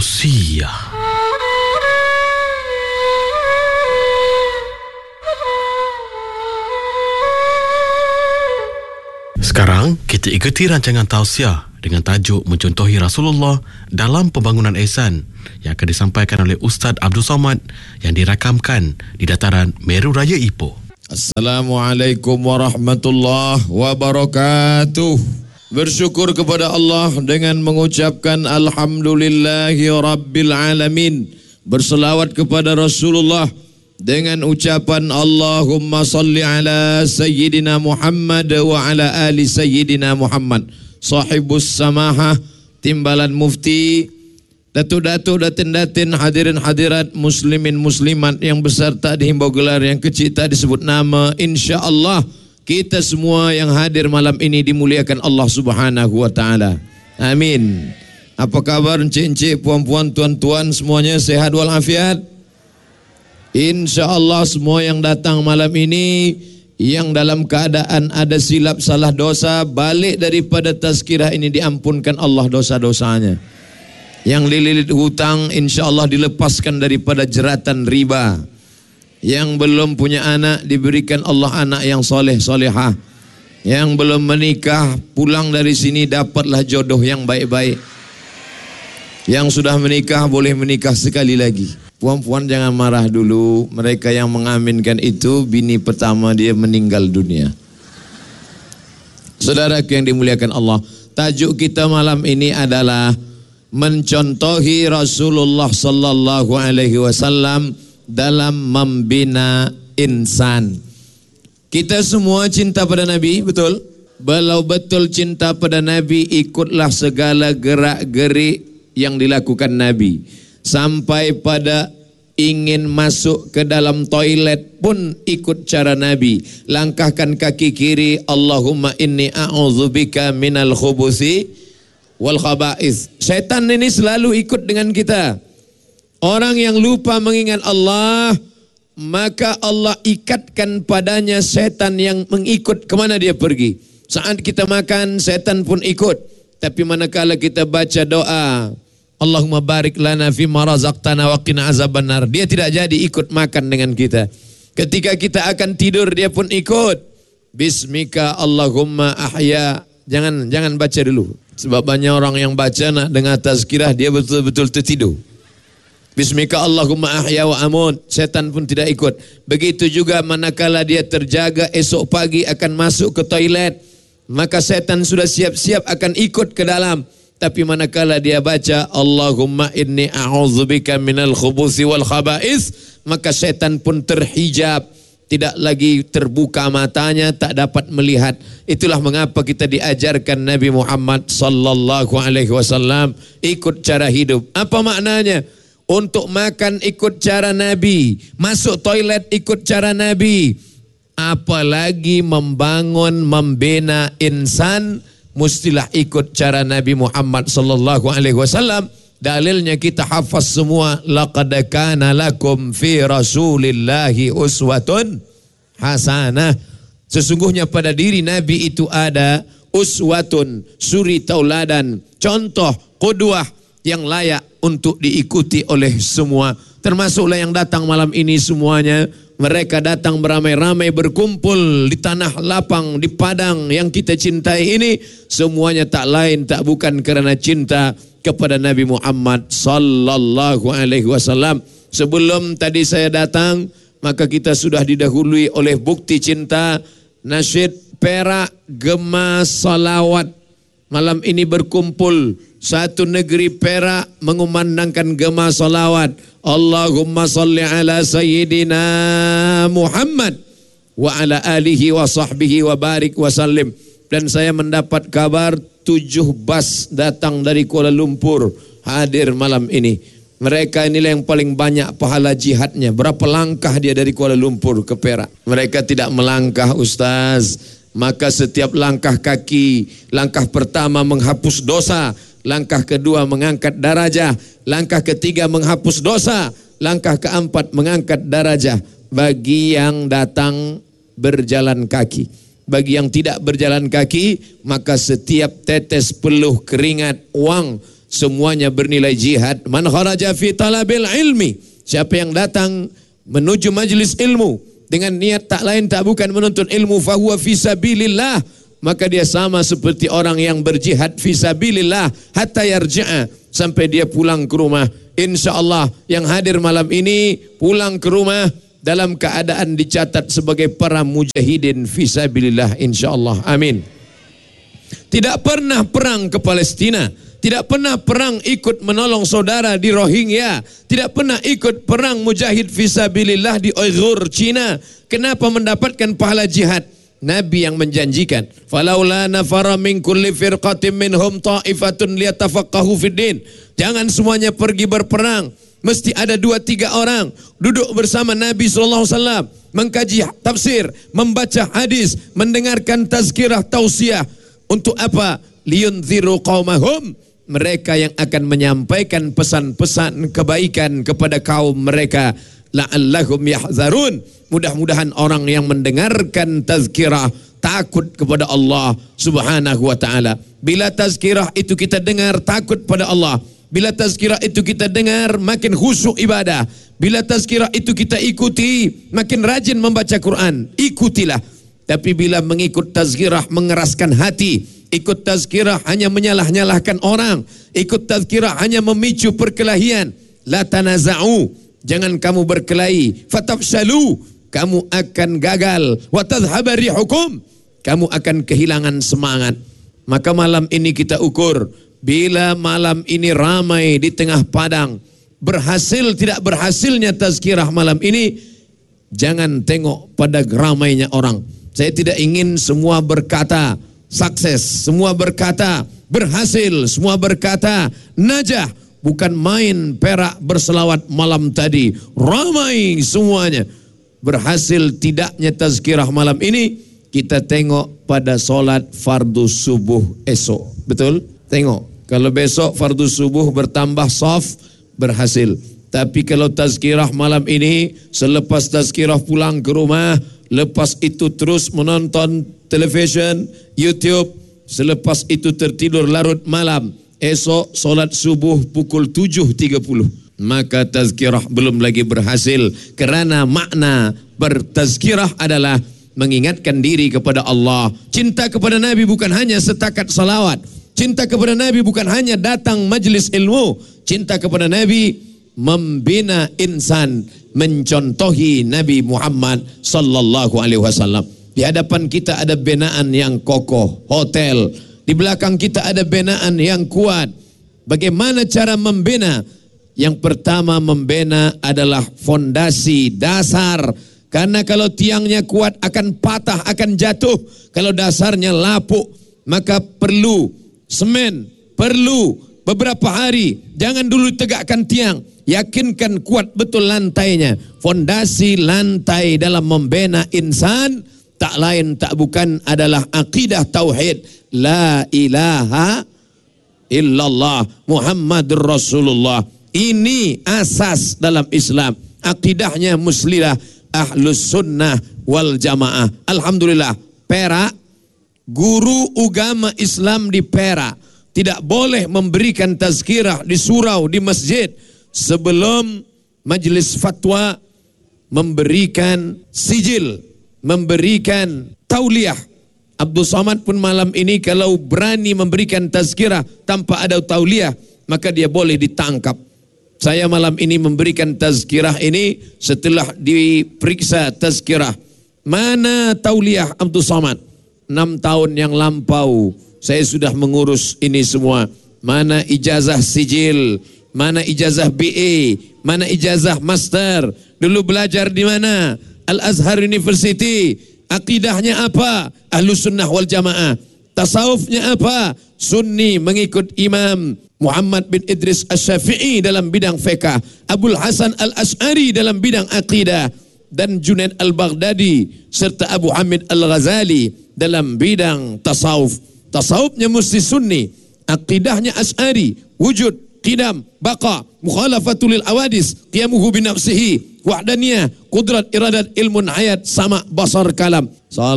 Tausiah. Sekarang kita ikuti rancangan tausiah dengan tajuk Mencontohi Rasulullah dalam Pembangunan Ihsan yang akan disampaikan oleh Ustaz Abdul Somad yang dirakamkan di dataran Meru Raya Ipoh. Assalamualaikum warahmatullahi wabarakatuh. Bersyukur kepada Allah dengan mengucapkan Alhamdulillahi Rabbil Alamin. Berselawat kepada Rasulullah dengan ucapan Allahumma salli ala Sayyidina Muhammad wa ala ali Sayyidina Muhammad. Sahibus samahah, timbalan mufti, datuk-datuk, datin-datin, hadirin hadirat, muslimin muslimat yang besar tak dihimbau gelar, yang kecil tak disebut nama. InsyaAllah kita semua yang hadir malam ini dimuliakan Allah Subhanahu wa ta'ala. Amin. Apa kabar encik-encik, puan-puan, tuan-tuan, semuanya sehat walafiat? InsyaAllah semua yang datang malam ini, yang dalam keadaan ada silap salah dosa, balik daripada tazkirah ini diampunkan Allah dosa-dosanya. Yang dililit hutang insyaAllah dilepaskan daripada jeratan riba. Yang belum punya anak diberikan Allah anak yang soleh solehah. Yang belum menikah pulang dari sini dapatlah jodoh yang baik-baik. Yang sudah menikah boleh menikah sekali lagi. Puan-puan jangan marah dulu. Mereka yang mengaminkan itu bini pertama dia meninggal dunia. Saudaraku yang dimuliakan Allah, tajuk kita malam ini adalah mencontohi Rasulullah sallallahu alaihi wasallam dalam membina insan. Kita semua cinta pada Nabi, betul? Kalau betul cinta pada Nabi, ikutlah segala gerak-gerik yang dilakukan Nabi. Sampai pada ingin masuk ke dalam toilet pun ikut cara Nabi. Langkahkan kaki kiri, Allahumma inni a'udzubika minal khubuthi wal khaba'ith. Syaitan ini selalu ikut dengan kita. Orang yang lupa mengingat Allah, maka Allah ikatkan padanya syaitan yang mengikut kemana dia pergi. Saat kita makan, syaitan pun ikut. Tapi manakala kita baca doa, Allahumma barik lana fima razaqtana wa qina azabannar, dia tidak jadi ikut makan dengan kita. Ketika kita akan tidur dia pun ikut. Bismika Allahumma ahya. Jangan baca dulu. Sebab banyak orang yang baca nak dengar tazkirah dia betul-betul tertidur. Bismika Allahumma ahya wa amut, setan pun tidak ikut. Begitu juga manakala dia terjaga esok pagi akan masuk ke toilet, maka setan sudah siap-siap akan ikut ke dalam. Tapi manakala dia baca Allahumma inni a'udzubika minal khubuthi wal khaba'ith, maka syaitan pun terhijab, tidak lagi terbuka matanya, tak dapat melihat. Itulah mengapa kita diajarkan Nabi Muhammad sallallahu alaihi wasallam ikut cara hidup. Apa maknanya? Untuk makan ikut cara Nabi, masuk toilet ikut cara Nabi. Apalagi membangun, membina insan, mestilah ikut cara Nabi Muhammad sallallahu alaihi wasallam. Dalilnya kita hafaz semua, laqad kana lakum fi rasulillahi uswatun hasanah. Sesungguhnya pada diri Nabi itu ada uswatun, suri tauladan, contoh, qudwah yang layak untuk diikuti oleh semua. Termasuklah yang datang malam ini semuanya. Mereka datang beramai-ramai berkumpul di tanah lapang, di padang yang kita cintai ini. Semuanya tak lain tak bukan kerana cinta kepada Nabi Muhammad sallallahu alaihi wasallam. Sebelum tadi saya datang, maka kita sudah didahului oleh bukti cinta. Nasyid Perak Gema Salawat malam ini berkumpul. Satu negeri Perak mengumandangkan gema salawat. Allahumma salli ala Sayyidina Muhammad wa ala alihi wa sahbihi wa barik wa sallim. Dan saya mendapat kabar 7 bas datang dari Kuala Lumpur hadir malam ini. Mereka inilah yang paling banyak pahala jihadnya. Berapa langkah dia dari Kuala Lumpur ke Perak? Mereka tidak melangkah, Ustaz. Maka setiap langkah kaki, langkah pertama menghapus dosa, langkah kedua mengangkat darajah, langkah ketiga menghapus dosa, langkah keempat mengangkat darajah bagi yang datang berjalan kaki. Bagi yang tidak berjalan kaki, maka setiap tetes peluh keringat wang, semuanya bernilai jihad. Man kharaja fi talabil ilmi, siapa yang datang menuju majlis ilmu dengan niat tak lain tak bukan menuntut ilmu, fahuwa fi sabilillah, maka dia sama seperti orang yang berjihad fi sabilillah hatta yarji'a, sampai dia pulang ke rumah. InsyaAllah yang hadir malam ini pulang ke rumah dalam keadaan dicatat sebagai para mujahidin fi sabilillah, insyaAllah. Amin. Tidak pernah perang ke Palestina, tidak pernah perang ikut menolong saudara di Rohingya, tidak pernah ikut perang mujahid fisabilillah di Uyghur, Cina. Kenapa mendapatkan pahala jihad? Nabi yang menjanjikan, falaula nafara min kulli firqatin minhum ta'ifatun liyatafaqahu fiddin. Jangan semuanya pergi berperang, mesti ada 2-3 orang duduk bersama Nabi SAW, mengkaji tafsir, membaca hadis, mendengarkan tazkirah tausiah. Untuk apa? Liyunziru qaumahum, mereka yang akan menyampaikan pesan-pesan kebaikan kepada kaum mereka. La'allahum yahzarun, mudah-mudahan orang yang mendengarkan tazkirah takut kepada Allah Subhanahu wa ta'ala. Bila tazkirah itu kita dengar, takut pada Allah. Bila tazkirah itu kita dengar, makin khusyuk ibadah. Bila tazkirah itu kita ikuti, makin rajin membaca Quran. Ikutilah. Tapi bila mengikut tazkirah mengeraskan hati, ikut tazkirah hanya menyalah-nyalahkan orang, ikut tazkirah hanya memicu perkelahian, la tanaza'u, jangan kamu berkelahi, fatafshalu, kamu akan gagal, wa tadhhaba rihukum, kamu akan kehilangan semangat. Maka malam ini kita ukur, bila malam ini ramai di tengah padang, berhasil tidak berhasilnya tazkirah malam ini, jangan tengok pada ramainya orang. Saya tidak ingin semua berkata sukses, semua berkata berhasil, semua berkata najah. Bukan main perak berselawat malam tadi, ramai semuanya. Berhasil tidaknya tazkirah malam ini, kita tengok pada solat fardu subuh esok. Betul? Tengok. Kalau besok fardu subuh bertambah soft, berhasil. Tapi kalau tazkirah malam ini, selepas tazkirah pulang ke rumah, lepas itu terus menonton televisyen, YouTube, selepas itu tertidur larut malam, esok solat subuh pukul 7.30, maka tazkirah belum lagi berhasil. Kerana makna bertazkirah adalah mengingatkan diri kepada Allah. Cinta kepada Nabi bukan hanya setakat salawat, cinta kepada Nabi bukan hanya datang majlis ilmu, cinta kepada Nabi membina insan, mencontohi Nabi Muhammad sallallahu alaihi wasallam. Di hadapan kita ada binaan yang kokoh, hotel. Di belakang kita ada binaan yang kuat. Bagaimana cara membina? Yang pertama membina adalah fondasi, dasar. Karena kalau tiangnya kuat akan patah, akan jatuh. Kalau dasarnya lapuk, maka perlu semen, perlu beberapa hari. Jangan dulu tegakkan tiang, yakinkan kuat betul lantainya. Fondasi lantai dalam membina insan tak lain tak bukan adalah akidah tauhid, la ilaha illallah Muhammadur Rasulullah. Ini asas dalam Islam. Akidahnya muslilah, ahlus sunnah wal jamaah. Alhamdulillah, Perak, guru agama Islam di Perak tidak boleh memberikan tazkirah di surau, di masjid, sebelum majlis fatwa memberikan sijil, memberikan tauliah. Abdul Somad pun malam ini kalau berani memberikan tazkirah tanpa ada tauliah, maka dia boleh ditangkap. Saya malam ini memberikan tazkirah ini setelah diperiksa tazkirah. Mana tauliah Abdul Somad? 6 tahun yang lampau saya sudah mengurus ini semua. Mana ijazah sijil, mana ijazah BA, mana ijazah master. Dulu belajar di mana? Al-Azhar University. Akidahnya apa? Ahlus sunnah wal jamaah. Tasawufnya apa? Sunni, mengikut Imam Muhammad bin Idris Asy-Syafi'i dalam bidang fiqh, Abul Hasan Al-Asy'ari dalam bidang akidah, dan Junaid Al-Baghdadi serta Abu Hamid Al-Ghazali dalam bidang tasawuf. Tasawufnya mesti sunni, akidahnya Asy'ari, wujud, qidam, baqa, mukhalafatul lil awadis, qiyamuhu bi nafsihi, wahdaniyah, qudrat, iradat, ilmun hayat, sama, basar, kalam.